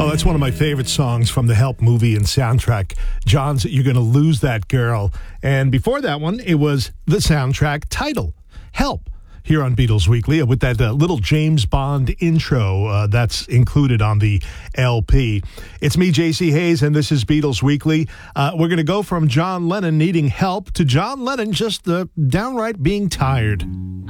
Oh, that's one of my favorite songs from the Help movie and soundtrack. John's You're Gonna Lose That Girl. And before that one, it was the soundtrack title, Help, here on Beatles Weekly with that little James Bond intro that's included on the LP. It's me, J.C. Hayes, and this is Beatles Weekly. We're going to go from John Lennon needing help to John Lennon just downright being tired.